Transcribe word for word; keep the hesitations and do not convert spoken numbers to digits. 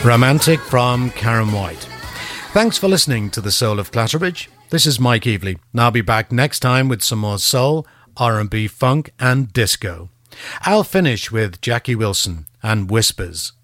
Romantic from Karen White. Thanks for listening to The Soul of Clatterbridge. This is Mike Evely, and I'll be back next time with some more soul, R and B, funk and disco. I'll finish with Jackie Wilson and Whispers.